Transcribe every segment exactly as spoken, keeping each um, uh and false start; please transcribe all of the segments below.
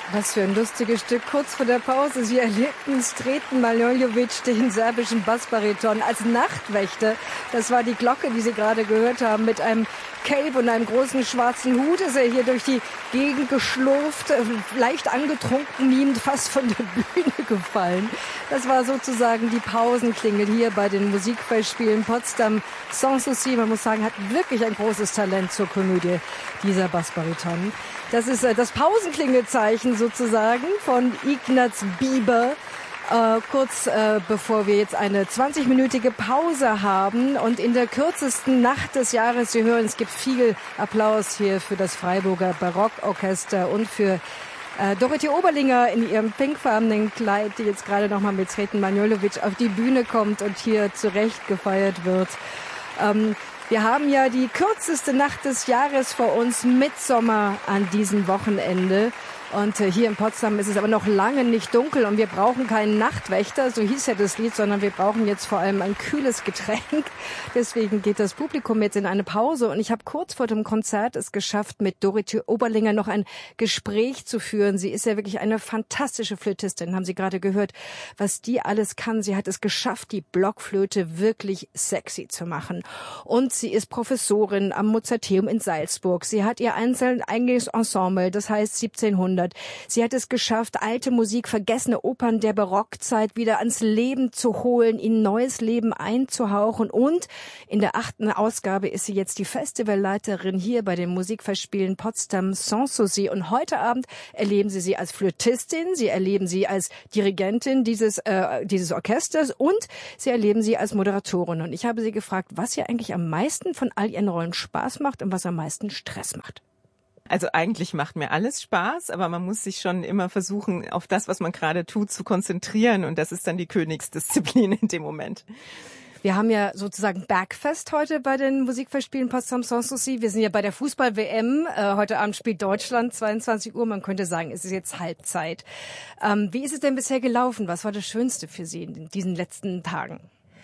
Was für ein lustiges Stück. Kurz vor der Pause, Sie erlebten Sreten Manojlović, den serbischen Bassbariton, als Nachtwächter. Das war die Glocke, die Sie gerade gehört haben. Mit einem Cape und einem großen schwarzen Hut ist er hier durch die Gegend geschlurft, leicht angetrunken, niemand fast von der Bühne gefallen. Das war sozusagen die Pausenklingel hier bei den Musikfestspielen Potsdam. Sans Souci, man muss sagen, hat wirklich ein großes Talent zur Komödie, dieser Bassbariton. Das ist das Pausenklingelzeichen sozusagen von Ignaz Bieber. Äh, kurz äh, bevor wir jetzt eine zwanzigminütige Pause haben und in der kürzesten Nacht des Jahres, Sie hören, es gibt viel Applaus hier für das Freiburger Barockorchester und für äh, Dorothee Oberlinger in ihrem pinkfarbenen Kleid, die jetzt gerade nochmal mit Sreten Manojlović auf die Bühne kommt und hier zurecht gefeiert wird. Ähm, Wir haben ja die kürzeste Nacht des Jahres vor uns, Mittsommer an diesem Wochenende. Und äh, hier in Potsdam ist es aber noch lange nicht dunkel und wir brauchen keinen Nachtwächter, so hieß ja das Lied, sondern wir brauchen jetzt vor allem ein kühles Getränk. Deswegen geht das Publikum jetzt in eine Pause und ich habe kurz vor dem Konzert es geschafft, mit Dorothee Oberlinger noch ein Gespräch zu führen. Sie ist ja wirklich eine fantastische Flötistin, haben Sie gerade gehört, was die alles kann. Sie hat es geschafft, die Blockflöte wirklich sexy zu machen. Und sie ist Professorin am Mozarteum in Salzburg. Sie hat ihr einzeln eigenes Ensemble, das heißt siebzehnhundert. Sie hat es geschafft, alte Musik, vergessene Opern der Barockzeit wieder ans Leben zu holen, ihnen neues Leben einzuhauchen. Und in der achten Ausgabe ist sie jetzt die Festivalleiterin hier bei den Musikfestspielen Potsdam Sans Souci. Und heute Abend erleben Sie sie als Flötistin, Sie erleben sie als Dirigentin dieses, äh, dieses Orchesters und Sie erleben sie als Moderatorin. Und ich habe sie gefragt, was ihr eigentlich am meisten von all ihren Rollen Spaß macht und was am meisten Stress macht. Also eigentlich macht mir alles Spaß, aber man muss sich schon immer versuchen, auf das, was man gerade tut, zu konzentrieren. Und das ist dann die Königsdisziplin in dem Moment. Wir haben ja sozusagen Bergfest heute bei den Musikfestspielen Potsdam Sans Souci. Wir sind ja bei der Fußball-W M. Äh, heute Abend spielt Deutschland, zweiundzwanzig Uhr. Man könnte sagen, es ist jetzt Halbzeit. Ähm, wie ist es denn bisher gelaufen? Was war das Schönste für Sie in diesen letzten Tagen?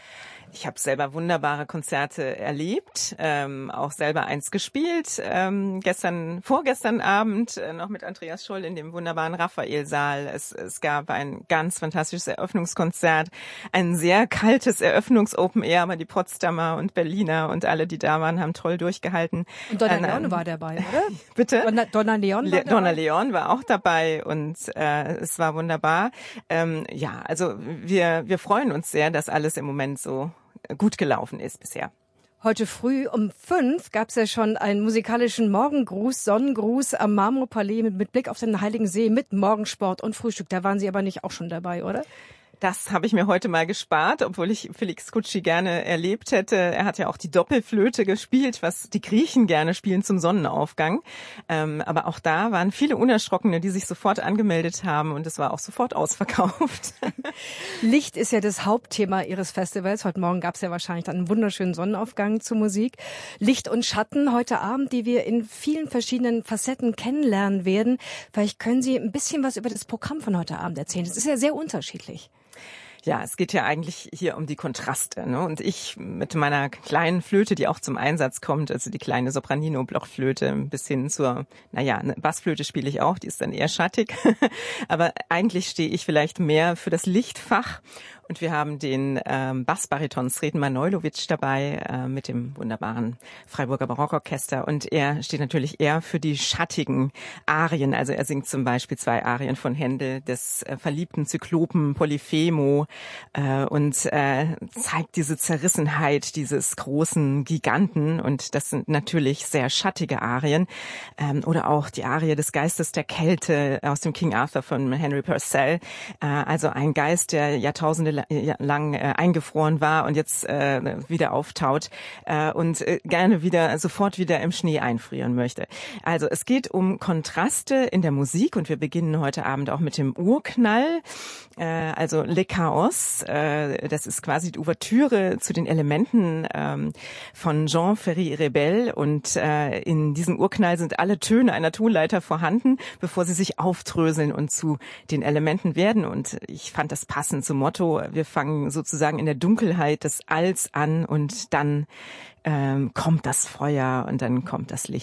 Ich habe selber wunderbare Konzerte erlebt, ähm, auch selber eins gespielt. Ähm, gestern, vorgestern Abend äh, noch mit Andreas Scholl in dem wunderbaren Raphael-Saal. Es, es gab ein ganz fantastisches Eröffnungskonzert, ein sehr kaltes Eröffnungs-Open Air, aber die Potsdamer und Berliner und alle, die da waren, haben toll durchgehalten. Und Donna Leon ähm, war dabei, oder? Bitte? Donna, Donna Leon war Le- dabei? Donna Leon war auch dabei und äh, es war wunderbar. Ähm, ja, also wir wir freuen uns sehr, dass alles im Moment so gut gelaufen ist bisher. Heute früh um fünf gab es ja schon einen musikalischen Morgengruß, Sonnengruß am Marmorpalais mit, mit Blick auf den Heiligen See mit Morgensport und Frühstück. Da waren Sie aber nicht auch schon dabei, oder? Das habe ich mir heute mal gespart, obwohl ich Felix Gucci gerne erlebt hätte. Er hat ja auch die Doppelflöte gespielt, was die Griechen gerne spielen zum Sonnenaufgang. Ähm, aber auch da waren viele Unerschrockene, die sich sofort angemeldet haben und es war auch sofort ausverkauft. Licht ist ja das Hauptthema Ihres Festivals. Heute Morgen gab es ja wahrscheinlich dann einen wunderschönen Sonnenaufgang zur Musik. Licht und Schatten heute Abend, die wir in vielen verschiedenen Facetten kennenlernen werden. Vielleicht können Sie ein bisschen was über das Programm von heute Abend erzählen. Das ist ja sehr unterschiedlich. Ja, es geht ja eigentlich hier um die Kontraste, ne? Und ich mit meiner kleinen Flöte, die auch zum Einsatz kommt, also die kleine Sopranino-Blockflöte bis hin zur, naja, eine Bassflöte spiele ich auch, die ist dann eher schattig. Aber eigentlich stehe ich vielleicht mehr für das Lichtfach. Und wir haben den ähm, Bassbariton Sreten Manojlović dabei äh, mit dem wunderbaren Freiburger Barockorchester. Und er steht natürlich eher für die schattigen Arien. Also er singt zum Beispiel zwei Arien von Händel, des äh, verliebten Zyklopen Polyphemo äh, und äh, zeigt diese Zerrissenheit dieses großen Giganten. Und das sind natürlich sehr schattige Arien. Ähm, oder auch die Arie des Geistes der Kälte aus dem King Arthur von Henry Purcell. Äh, also ein Geist, der Jahrtausende lang äh, eingefroren war und jetzt äh, wieder auftaut äh, und äh, gerne wieder sofort wieder im Schnee einfrieren möchte. Also es geht um Kontraste in der Musik und wir beginnen heute Abend auch mit dem Urknall, äh, also Le Chaos. Äh, das ist quasi die Ouvertüre zu den Elementen ähm, von Jean Ferry Rebel und äh, in diesem Urknall sind alle Töne einer Tonleiter vorhanden, bevor sie sich aufdröseln und zu den Elementen werden. Und ich fand das passend zum Motto, wir fangen sozusagen in der Dunkelheit des Alls an und dann ähm, kommt das Feuer und dann kommt das Licht.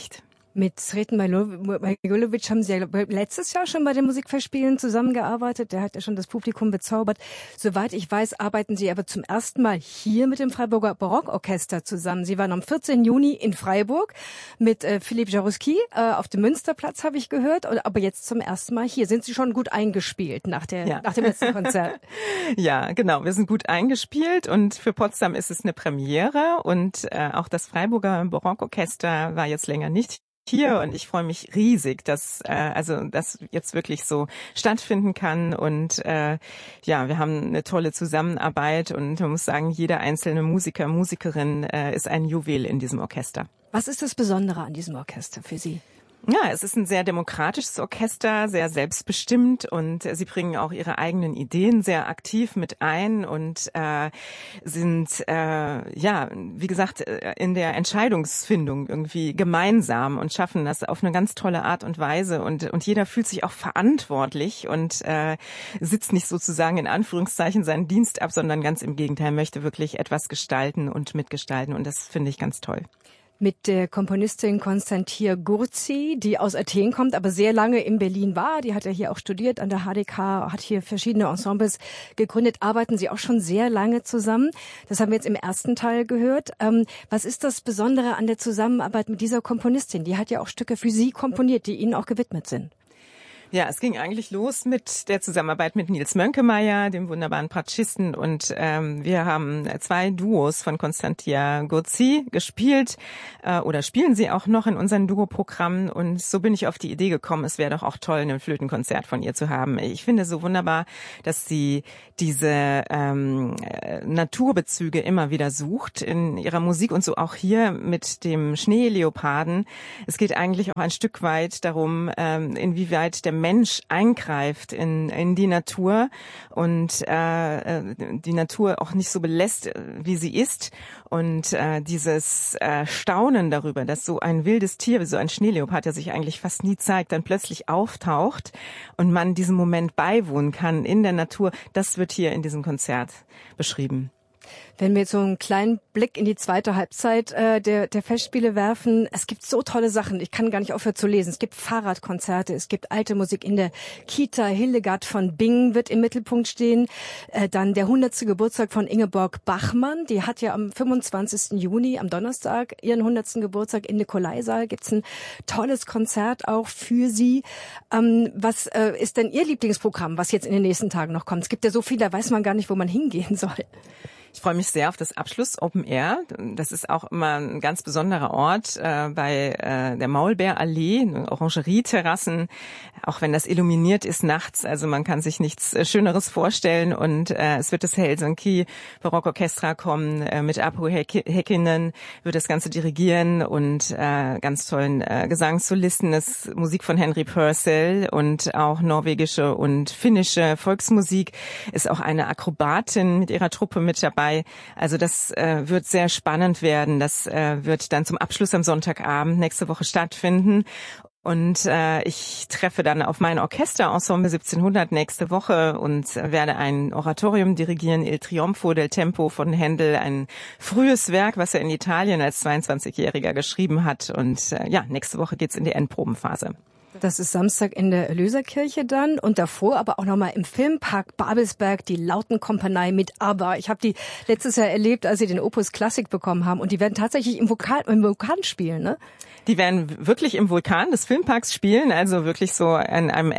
Mit Sreten Marjolovic haben Sie ja letztes Jahr schon bei den Musikfestspielen zusammengearbeitet. Der hat ja schon das Publikum bezaubert. Soweit ich weiß, arbeiten Sie aber zum ersten Mal hier mit dem Freiburger Barockorchester zusammen. Sie waren am vierzehnten Juni in Freiburg mit äh, Philippe Jarouski äh, auf dem Münsterplatz, habe ich gehört. Aber jetzt zum ersten Mal hier. Sind Sie schon gut eingespielt nach, der, ja. nach dem letzten Konzert? Ja, genau. Wir sind gut eingespielt und für Potsdam ist es eine Premiere. Und äh, auch das Freiburger Barockorchester war jetzt länger nicht hier und ich freue mich riesig, dass äh, also das jetzt wirklich so stattfinden kann und äh, ja, wir haben eine tolle Zusammenarbeit und man muss sagen, jeder einzelne Musiker, Musikerin äh, ist ein Juwel in diesem Orchester. Was ist das Besondere an diesem Orchester für Sie? Ja, es ist ein sehr demokratisches Orchester, sehr selbstbestimmt und sie bringen auch ihre eigenen Ideen sehr aktiv mit ein und äh, sind, äh, ja, wie gesagt, in der Entscheidungsfindung irgendwie gemeinsam und schaffen das auf eine ganz tolle Art und Weise und und jeder fühlt sich auch verantwortlich und äh, sitzt nicht sozusagen in Anführungszeichen seinen Dienst ab, sondern ganz im Gegenteil, möchte wirklich etwas gestalten und mitgestalten und das finde ich ganz toll. Mit der Komponistin Konstantia Gurzi, die aus Athen kommt, aber sehr lange in Berlin war. Die hat ja hier auch studiert an der H D K, hat hier verschiedene Ensembles gegründet, arbeiten sie auch schon sehr lange zusammen. Das haben wir jetzt im ersten Teil gehört. Ähm, was ist das Besondere an der Zusammenarbeit mit dieser Komponistin? Die hat ja auch Stücke für Sie komponiert, die Ihnen auch gewidmet sind. Ja, es ging eigentlich los mit der Zusammenarbeit mit Nils Mönkemeyer, dem wunderbaren Bratschisten. Und ähm, wir haben zwei Duos von Konstantia Gurzi gespielt äh, oder spielen sie auch noch in unseren Duo-Programmen. Und so bin ich auf die Idee gekommen, es wäre doch auch toll, ein Flötenkonzert von ihr zu haben. Ich finde so wunderbar, dass sie diese ähm, Naturbezüge immer wieder sucht in ihrer Musik und so auch hier mit dem Schneeleoparden. Es geht eigentlich auch ein Stück weit darum, ähm, inwieweit der Mensch eingreift in in die Natur und äh, die Natur auch nicht so belässt, wie sie ist und äh, dieses äh, Staunen darüber, dass so ein wildes Tier wie so ein Schneeleopard, der sich eigentlich fast nie zeigt, dann plötzlich auftaucht und man diesem Moment beiwohnen kann in der Natur, das wird hier in diesem Konzert beschrieben. Wenn wir jetzt so einen kleinen Blick in die zweite Halbzeit äh, der, der Festspiele werfen, es gibt so tolle Sachen, ich kann gar nicht aufhören zu lesen. Es gibt Fahrradkonzerte, es gibt alte Musik in der Kita. Hildegard von Bingen wird im Mittelpunkt stehen. Äh, dann der hundertste Geburtstag von Ingeborg Bachmann, die hat ja am fünfundzwanzigsten Juni, am Donnerstag, ihren hundertsten Geburtstag im Nikolaisaal. Gibt's ein tolles Konzert auch für sie. Ähm, was äh, ist denn Ihr Lieblingsprogramm, was jetzt in den nächsten Tagen noch kommt? Es gibt ja so viel, da weiß man gar nicht, wo man hingehen soll. Ich freue mich sehr auf das Abschluss Open Air. Das ist auch immer ein ganz besonderer Ort äh, bei äh, der Maulbeerallee, Orangerieterrassen, auch wenn das illuminiert ist nachts. Also man kann sich nichts Schöneres vorstellen. Und äh, es wird das Helsinki Barockorchestra kommen, äh, mit Apu Häkkinen wird das Ganze dirigieren und äh, ganz tollen äh, Gesangssolisten. Das ist Musik von Henry Purcell und auch norwegische und finnische Volksmusik. Ist auch eine Akrobatin mit ihrer Truppe mit dabei. Also das äh, wird sehr spannend werden. Das äh, wird dann zum Abschluss am Sonntagabend nächste Woche stattfinden. Und äh, ich treffe dann auf mein Orchesterensemble siebzehnhundert nächste Woche und werde ein Oratorium dirigieren, Il Trionfo del Tempo von Händel, ein frühes Werk, was er in Italien als zweiundzwanzigjähriger geschrieben hat. Und äh, ja, nächste Woche geht's in die Endprobenphase. Das ist Samstag in der Erlöserkirche dann und davor aber auch nochmal im Filmpark Babelsberg die Lautenkompanie mit ABBA. Ich habe die letztes Jahr erlebt, als sie den Opus Klassik bekommen haben und die werden tatsächlich im Vulkan, im Vulkan spielen, ne? Die werden wirklich im Vulkan des Filmparks spielen, also wirklich so in einem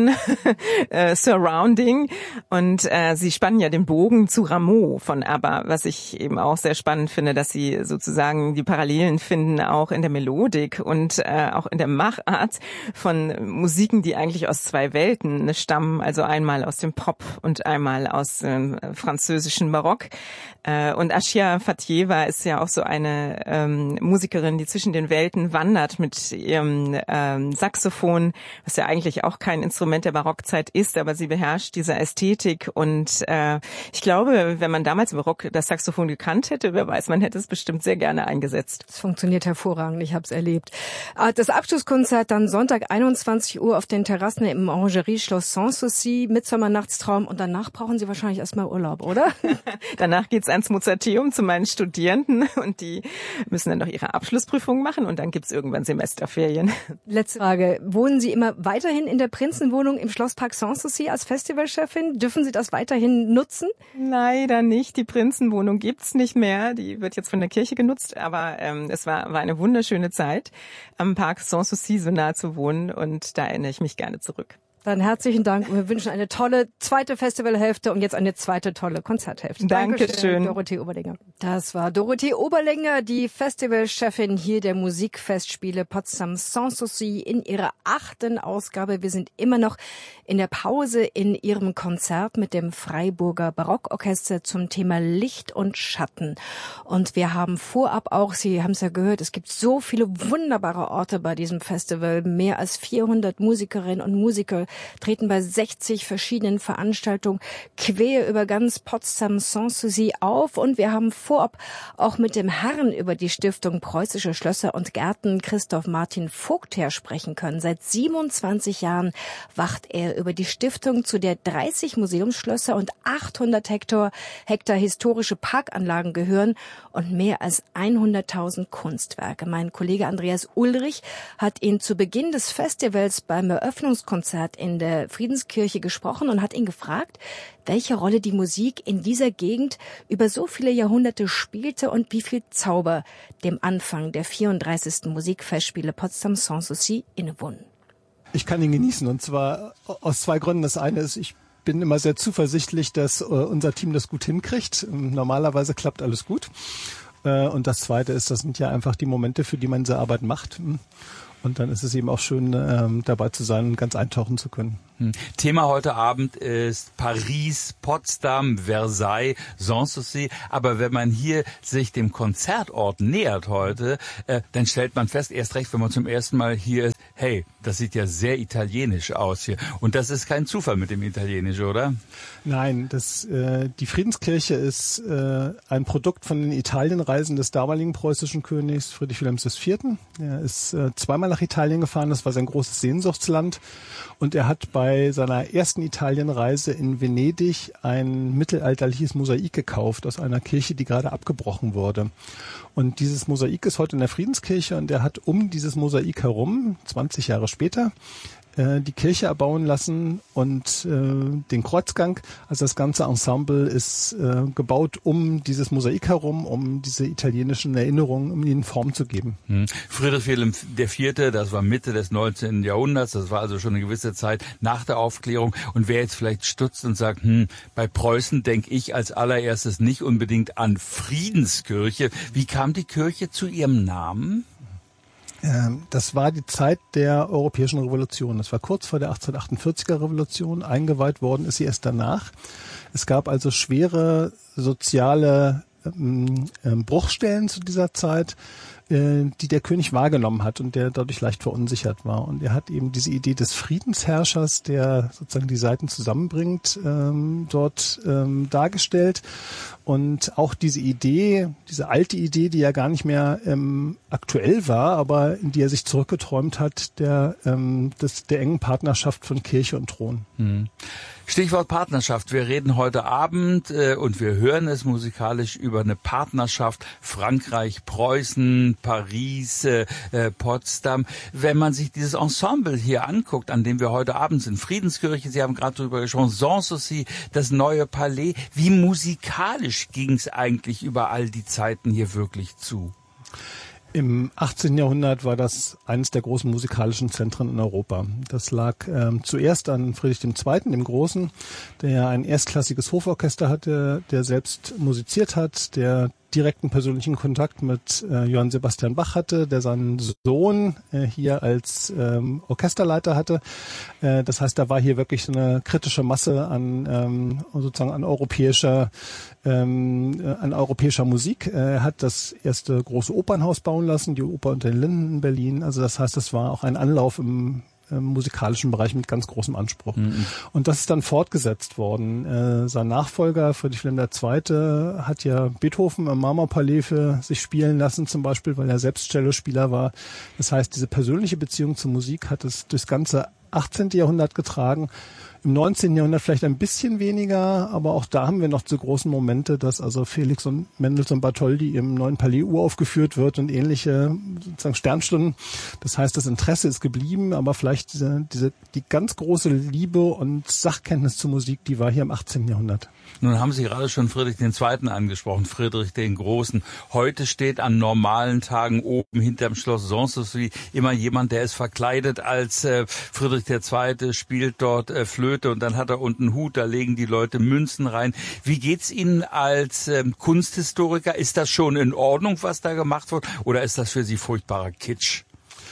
Action-Surrounding. Und äh, sie spannen ja den Bogen zu Rameau von ABBA, was ich eben auch sehr spannend finde, dass sie sozusagen die Parallelen finden, auch in der Melodik und äh, auch in der Machart von Musiken, die eigentlich aus zwei Welten stammen, also einmal aus dem Pop und einmal aus dem französischen Barock. Äh, und Ashia Fatjeva ist ja auch so eine ähm, Musikerin, die zwischen den Welten wandert mit ihrem ähm, Saxophon, was ja eigentlich auch kein Instrument der Barockzeit ist, aber sie beherrscht diese Ästhetik und äh, ich glaube, wenn man damals im Barock das Saxophon gekannt hätte, wer weiß, man hätte es bestimmt sehr gerne eingesetzt. Es funktioniert hervorragend, ich habe es erlebt. Das Abschlusskonzert dann Sonntag, einundzwanzig Uhr auf den Terrassen im Orangerie-Schloss Sanssouci, Mitsommernachtstraum, und danach brauchen Sie wahrscheinlich erstmal Urlaub, oder? Danach geht's ans Mozarteum zu meinen Studierenden und die müssen dann noch ihre Abschlussprüfung machen und dann gibt's irgendwann Semesterferien. Letzte Frage. Wohnen Sie immer weiterhin in der Prinzenwohnung im Schlosspark Sanssouci als Festivalchefin? Dürfen Sie das weiterhin nutzen? Leider nicht. Die Prinzenwohnung gibt's nicht mehr. Die wird jetzt von der Kirche genutzt, aber ähm, es war, war eine wunderschöne Zeit, am Park Sanssouci so nah zu wohnen, und da erinnere ich mich gerne zurück. Dann herzlichen Dank und wir wünschen eine tolle zweite Festivalhälfte und jetzt eine zweite tolle Konzerthälfte. Dankeschön. Dorothee Oberlinger. Das war Dorothee Oberlinger, die Festivalchefin hier der Musikfestspiele Potsdam Sanssouci in ihrer achten Ausgabe. Wir sind immer noch in der Pause in ihrem Konzert mit dem Freiburger Barockorchester zum Thema Licht und Schatten. Und wir haben vorab auch, Sie haben es ja gehört, es gibt so viele wunderbare Orte bei diesem Festival. Mehr als vierhundert Musikerinnen und Musiker treten bei sechzig verschiedenen Veranstaltungen quer über ganz Potsdam Sanssouci auf, und wir haben vorab auch mit dem Herrn über die Stiftung Preußische Schlösser und Gärten, Christoph Martin Vogtherr, sprechen können. Seit siebenundzwanzig Jahren wacht er über die Stiftung, zu der dreißig Museumsschlösser und achthundert Hektar, Hektar historische Parkanlagen gehören und mehr als hunderttausend Kunstwerke. Mein Kollege Andreas Ulrich hat ihn zu Beginn des Festivals beim Eröffnungskonzert in der Friedenskirche gesprochen und hat ihn gefragt, welche Rolle die Musik in dieser Gegend über so viele Jahrhunderte spielte und wie viel Zauber dem Anfang der vierunddreißigsten Musikfestspiele Potsdam Sanssouci innewohnen. Ich kann ihn genießen, und zwar aus zwei Gründen. Das eine ist, ich bin immer sehr zuversichtlich, dass unser Team das gut hinkriegt. Normalerweise klappt alles gut. Und das zweite ist, das sind ja einfach die Momente, für die man diese Arbeit macht. Und dann ist es eben auch schön, ähm, dabei zu sein und ganz eintauchen zu können. Hm. Thema heute Abend ist Paris, Potsdam, Versailles, Sanssouci. Aber wenn man hier sich dem Konzertort nähert heute, äh, dann stellt man fest, erst recht, wenn man zum ersten Mal hier ist, hey, das sieht ja sehr italienisch aus hier. Und das ist kein Zufall mit dem Italienisch, oder? Nein, das, äh, die Friedenskirche ist äh, ein Produkt von den Italienreisen des damaligen preußischen Königs Friedrich Wilhelms der Vierte. Er ist äh, zweimal nach Italien gefahren, das war sein großes Sehnsuchtsland. Und er hat bei seiner ersten Italienreise in Venedig ein mittelalterliches Mosaik gekauft aus einer Kirche, die gerade abgebrochen wurde. Und dieses Mosaik ist heute in der Friedenskirche, und er hat um dieses Mosaik herum, zwanzig Jahre später, die Kirche erbauen lassen und äh, den Kreuzgang. Also das ganze Ensemble ist äh, gebaut um dieses Mosaik herum, um diese italienischen Erinnerungen, um ihnen Form zu geben. Hm. Friedrich Wilhelm der Vierte, das war Mitte des neunzehnten Jahrhunderts, das war also schon eine gewisse Zeit nach der Aufklärung. Und wer jetzt vielleicht stutzt und sagt, hm, bei Preußen denke ich als allererstes nicht unbedingt an Friedenskirche. Wie kam die Kirche zu ihrem Namen? Das war die Zeit der Europäischen Revolution. Das war kurz vor der achtzehnhundertachtundvierziger Revolution. Eingeweiht worden ist sie erst danach. Es gab also schwere soziale ähm, Bruchstellen zu dieser Zeit, äh, die der König wahrgenommen hat und der dadurch leicht verunsichert war. Und er hat eben diese Idee des Friedensherrschers, der sozusagen die Seiten zusammenbringt, ähm, dort ähm, dargestellt. Und auch diese Idee, diese alte Idee, die ja gar nicht mehr ähm, aktuell war, aber in die er sich zurückgeträumt hat, der, ähm, des, der engen Partnerschaft von Kirche und Thron. Hm. Stichwort Partnerschaft. Wir reden heute Abend äh, und wir hören es musikalisch über eine Partnerschaft Frankreich, Preußen, Paris, äh, äh, Potsdam. Wenn man sich dieses Ensemble hier anguckt, an dem wir heute Abend sind, Friedenskirche, Sie haben gerade drüber gesprochen, Sanssouci, das neue Palais, wie musikalisch ging es eigentlich über all die Zeiten hier wirklich zu? Im achtzehnten Jahrhundert war das eines der großen musikalischen Zentren in Europa. Das lag ähm, zuerst an Friedrich der Zweite., dem Großen, der ein erstklassiges Hoforchester hatte, der selbst musiziert hat, der direkten persönlichen Kontakt mit äh, Johann Sebastian Bach hatte, der seinen Sohn äh, hier als ähm, Orchesterleiter hatte. Äh, das heißt, da war hier wirklich so eine kritische Masse an ähm, sozusagen an europäischer ähm, an europäischer Musik. Er hat das erste große Opernhaus bauen lassen, die Oper unter den Linden in Berlin. Also das heißt, es war auch ein Anlauf im äh, musikalischen Bereich mit ganz großem Anspruch. Mhm. Und das ist dann fortgesetzt worden. Äh, sein Nachfolger, Friedrich Wilhelm der Zweite., hat ja Beethoven im Marmorpalais für sich spielen lassen, zum Beispiel, weil er selbst Cellospieler war. Das heißt, diese persönliche Beziehung zur Musik hat es durchs ganze achtzehnten. Jahrhundert getragen. Im neunzehnten. Jahrhundert vielleicht ein bisschen weniger, aber auch da haben wir noch so großen Momente, dass also Felix und Mendelssohn Bartholdy im Neuen Palais uraufgeführt wird und ähnliche sozusagen Sternstunden. Das heißt, das Interesse ist geblieben, aber vielleicht diese, diese die ganz große Liebe und Sachkenntnis zur Musik, die war hier im achtzehnten. Jahrhundert. Nun haben Sie gerade schon Friedrich den Zweiten angesprochen, Friedrich den Großen. Heute steht an normalen Tagen oben hinterm Schloss Sanssouci immer jemand, der ist verkleidet als äh, Friedrich der Zweite., spielt dort äh, Flöte und dann hat er unten einen Hut, da legen die Leute Münzen rein. Wie geht's Ihnen als ähm, Kunsthistoriker? Ist das schon in Ordnung, was da gemacht wird, oder ist das für Sie furchtbarer Kitsch?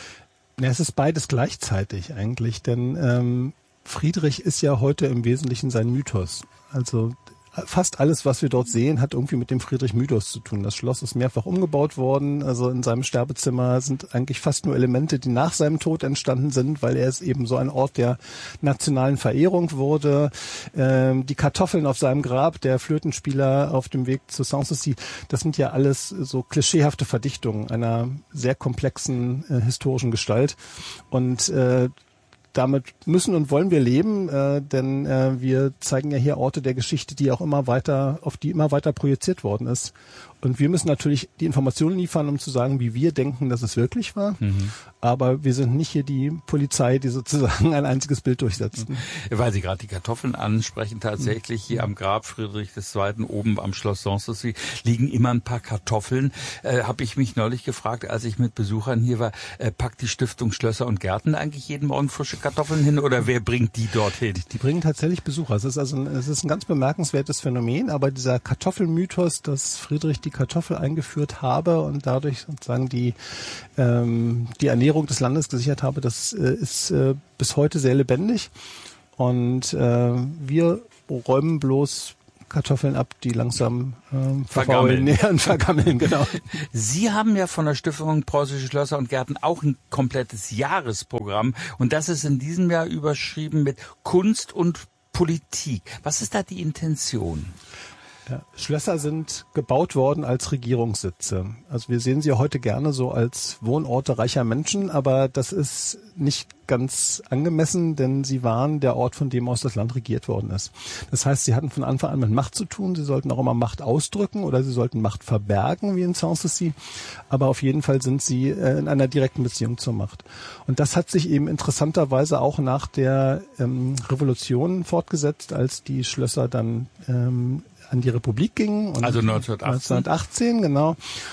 Ja, es ist beides gleichzeitig eigentlich, denn ähm, Friedrich ist ja heute im Wesentlichen sein Mythos. Also fast alles, was wir dort sehen, hat irgendwie mit dem Friedrich-Mythos zu tun. Das Schloss ist mehrfach umgebaut worden. Also in seinem Sterbezimmer sind eigentlich fast nur Elemente, die nach seinem Tod entstanden sind, weil er ist eben so ein Ort der nationalen Verehrung wurde. Ähm, die Kartoffeln auf seinem Grab, der Flötenspieler auf dem Weg zu Sanssouci, das sind ja alles so klischeehafte Verdichtungen einer sehr komplexen äh, historischen Gestalt. Und äh, damit müssen und wollen wir leben, äh, denn äh, wir zeigen ja hier Orte der Geschichte, die auch immer weiter, auf die immer weiter projiziert worden ist. Und wir müssen natürlich die Informationen liefern, um zu sagen, wie wir denken, dass es wirklich war. Mhm. Aber wir sind nicht hier die Polizei, die sozusagen ein einziges Bild durchsetzt. Weil Sie gerade die Kartoffeln ansprechen, tatsächlich hier am Grab Friedrich des Zweiten. oben am Schloss Sanssouci liegen immer ein paar Kartoffeln. Äh, habe ich mich neulich gefragt, als ich mit Besuchern hier war, äh, packt die Stiftung Schlösser und Gärten eigentlich jeden Morgen frische Kartoffeln hin oder wer bringt die dorthin? Die bringen tatsächlich Besucher. Es ist also ein, es ist ein ganz bemerkenswertes Phänomen, aber dieser Kartoffelmythos, dass Friedrich die Kartoffel eingeführt habe und dadurch sozusagen die ähm, die Ernährung des Landes gesichert habe, das äh, ist äh, bis heute sehr lebendig. Und äh, wir räumen bloß Kartoffeln ab, die langsam ähm, verfaulen, nähern, vergammeln, genau. Sie haben ja von der Stiftung Preußische Schlösser und Gärten auch ein komplettes Jahresprogramm und das ist in diesem Jahr überschrieben mit Kunst und Politik. Was ist da die Intention? Ja, Schlösser sind gebaut worden als Regierungssitze. Also wir sehen sie ja heute gerne so als Wohnorte reicher Menschen, aber das ist nicht ganz angemessen, denn sie waren der Ort, von dem aus das Land regiert worden ist. Das heißt, sie hatten von Anfang an mit Macht zu tun. Sie sollten auch immer Macht ausdrücken oder sie sollten Macht verbergen, wie in Sanssouci. Aber auf jeden Fall sind sie in einer direkten Beziehung zur Macht. Und das hat sich eben interessanterweise auch nach der ähm, Revolution fortgesetzt, als die Schlösser dann ähm, an die Republik gingen. Und also neunzehnhundertachtzehn. neunzehnhundertachtzehn, genau.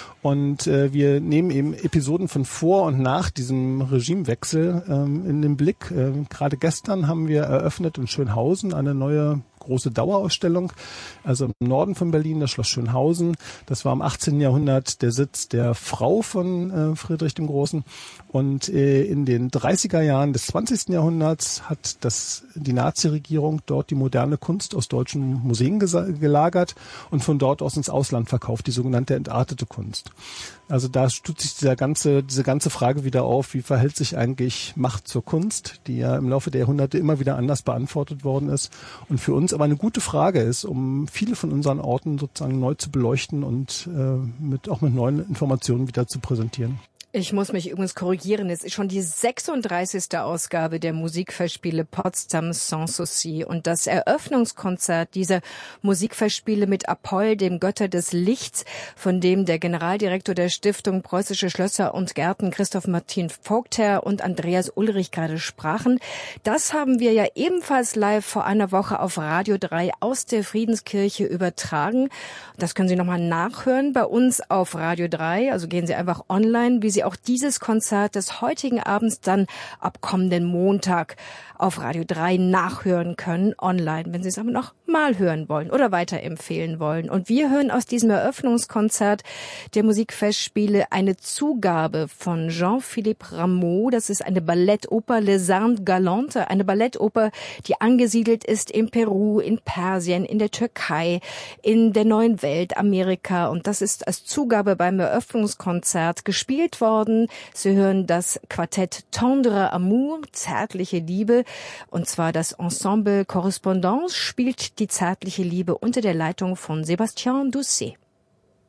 Und äh, wir nehmen eben Episoden von vor und nach diesem Regimewechsel ähm, in den Blick. Äh, gerade gestern haben wir eröffnet in Schönhausen eine neue große Dauerausstellung, also im Norden von Berlin, das Schloss Schönhausen. Das war im achtzehnten. Jahrhundert der Sitz der Frau von äh, Friedrich dem Großen. Und äh, in den dreißiger Jahren des zwanzigsten. Jahrhunderts hat das, die Nazi-Regierung dort die moderne Kunst aus deutschen Museen gelagert und von dort aus ins Ausland verkauft, die sogenannte entartete Kunst. Also da stützt sich dieser ganze, diese ganze Frage wieder auf, wie verhält sich eigentlich Macht zur Kunst, die ja im Laufe der Jahrhunderte immer wieder anders beantwortet worden ist und für uns aber eine gute Frage ist, um viele von unseren Orten sozusagen neu zu beleuchten und äh, mit auch mit neuen Informationen wieder zu präsentieren. Ich muss mich übrigens korrigieren. Es ist schon die sechsunddreißigste Ausgabe der Musikfestspiele Potsdam Sanssouci. Und das Eröffnungskonzert dieser Musikfestspiele mit Apoll, dem Götter des Lichts, von dem der Generaldirektor der Stiftung Preußische Schlösser und Gärten, Christoph Martin Vogtherr und Andreas Ulrich gerade sprachen. Das haben wir ja ebenfalls live vor einer Woche auf Radio drei aus der Friedenskirche übertragen. Das können Sie nochmal nachhören bei uns auf Radio drei. Also gehen Sie einfach online, wie Sie auch dieses Konzert des heutigen Abends dann ab kommenden Montag auf Radio drei nachhören können, online, wenn Sie es aber noch mal hören wollen oder weiterempfehlen wollen. Und wir hören aus diesem Eröffnungskonzert der Musikfestspiele eine Zugabe von Jean-Philippe Rameau. Das ist eine Ballettoper Les Armes Galantes, eine Ballettoper, die angesiedelt ist in Peru, in Persien, in der Türkei, in der neuen Welt, Amerika. Und das ist als Zugabe beim Eröffnungskonzert gespielt worden worden. Sie hören das Quartett Tendre Amour, zärtliche Liebe. Und zwar das Ensemble Correspondance spielt die zärtliche Liebe unter der Leitung von Sébastien Doucet.